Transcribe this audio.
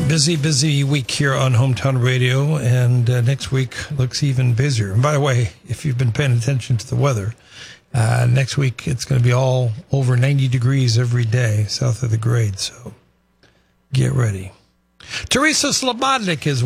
Busy week here on Hometown Radio, and next week looks even busier. And by the way, if you've been paying attention to the weather, next week it's going to be all over 90 degrees every day south of the grade, so get ready. Teresa Slobodnik is